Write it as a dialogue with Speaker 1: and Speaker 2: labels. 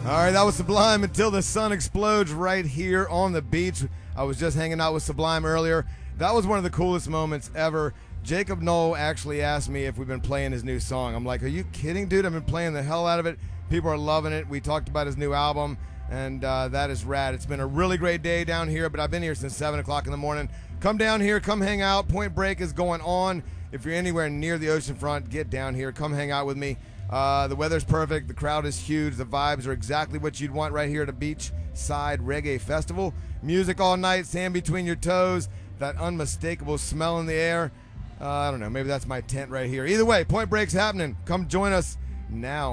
Speaker 1: All right, that was Sublime Until the Sun Explodes right here on the beach. I was just hanging out with Sublime earlier. That was one of the coolest moments ever. Jacob Knoll actually asked me if we've been playing his new song. I'm like, are you kidding, dude? I've been playing the hell out of it. People are loving it. We talked about his new album, and that is rad. It's been a really great day down here, but I've been here since 7 o'clock in the morning. Come down here. Come hang out. Point Break is going on. If you're anywhere near the ocean front, get down here. Come hang out with me. The weather's perfect. The crowd is huge. The vibes are exactly what you'd want right here at a beachside reggae festival. Music all night, sand between your toes, that unmistakable smell in the air. I don't know. Maybe that's my tent right here. Either way, Point Break's happening. Come join us now.